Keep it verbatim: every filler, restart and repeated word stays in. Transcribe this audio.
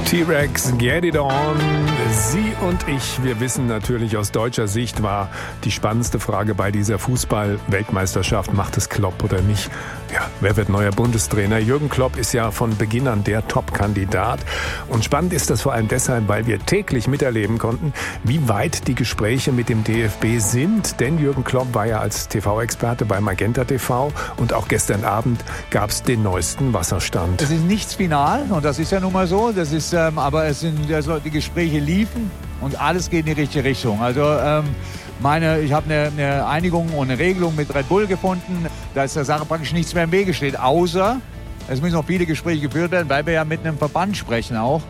T-Rex, Get It On. Sie und ich, wir wissen natürlich, aus deutscher Sicht war die spannendste Frage bei dieser Fußball-Weltmeisterschaft, macht es Klopp oder nicht? Ja, wer wird neuer Bundestrainer? Jürgen Klopp ist ja von Beginn an der Top-Kandidat. Und spannend ist das vor allem deshalb, weil wir täglich miterleben konnten, wie weit die Gespräche mit dem D F B sind. Denn Jürgen Klopp war ja als T V-Experte bei Magenta T V und auch gestern Abend gab es den neuesten Wasserstand. Es ist nichts final und das ist ja nun mal so. Das ist, ähm, aber es sind, also die Gespräche liefen und alles geht in die richtige Richtung. Also ähm, meine, ich habe eine, eine Einigung und eine Regelung mit Red Bull gefunden, da ist der Sache praktisch nichts mehr im Wege steht, außer es müssen noch viele Gespräche geführt werden, weil wir ja mit einem Verband sprechen auch.